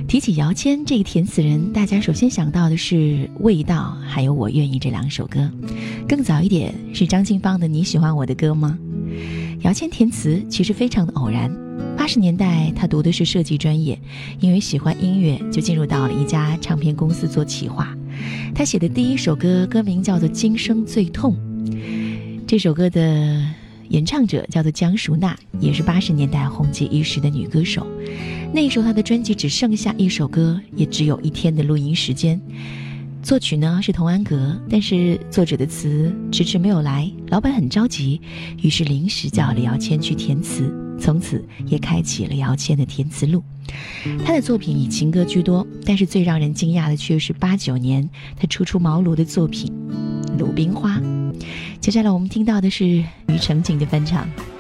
提起姚谦这个填词人，大家首先想到的是《味道》还有《我愿意》这两首歌。更早一点是张清芳的《你喜欢我的歌吗》。姚谦填词其实非常的偶然。80年代他读的是设计专业，因为喜欢音乐就进入到了一家唱片公司做企划。他写的第一首歌歌名叫做《今生最痛》，这首歌的演唱者叫做江淑娜，也是80年代红极一时的女歌手。那时候她的专辑只剩下一首歌，也只有1天的录音时间。作曲呢是童安格，但是作者的词迟迟没有来，老板很着急，于是临时叫了姚谦去填词，从此也开启了姚谦的填词路。他的作品以情歌居多，但是最让人惊讶的却是89年他初出茅庐的作品《鲁冰花》。接下来我们听到的是庾澄庆的翻唱。